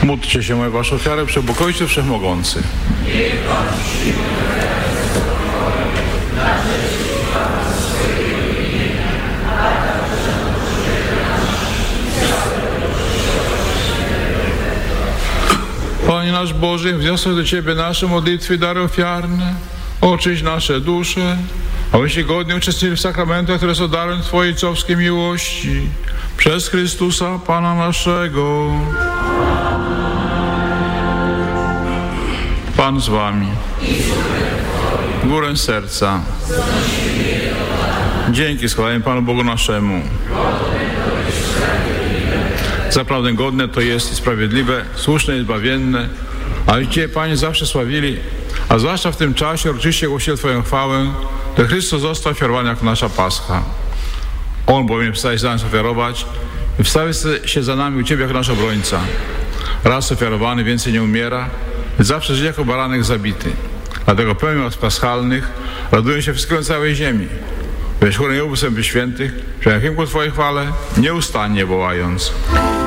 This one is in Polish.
Módlcie się o waszą ofiarę przy Bogu Ojcu Wszechmogący. Panie nasz Boże, wniosę do Ciebie nasze modlitwy i dary ofiarne. Oczyść nasze dusze, abyśmy godnie uczestniczyli w sakramentach, które są darem Twojej ojcowskiej miłości. Przez Chrystusa, Pana naszego. Pan z Wami. Górę serca. Dzięki składamy Panu Bogu naszemu. Zaprawdę godne to jest i sprawiedliwe, słuszne i zbawienne, a Cię, Panie, zawsze sławili, a zwłaszcza w tym czasie uroczyście głosili Twoją chwałę, to Chrystus został ofiarowany jak nasza Pascha. On bowiem wstaje za nas ofiarować i wstawi się za nami u Ciebie jak nasz obrońca. Raz ofiarowany, więcej nie umiera, zawsze żyje jako baranek zabity. Dlatego pełnią od paschalnych radują się wszystkie na całej ziemi. Weź chórę Jobów Świętych, że jakim ku Twojej chwale nieustannie wołając.